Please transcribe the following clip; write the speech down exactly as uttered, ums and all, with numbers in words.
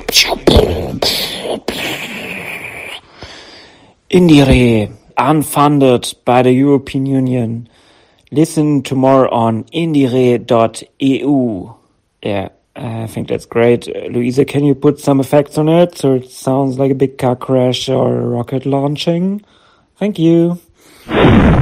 Indiere, unfunded by the European Union. Listen tomorrow on indiere dot e u. Yeah, I think that's great. Uh, Luisa, can you put some effects on it so it sounds like a big car crash or a rocket launching? Thank you.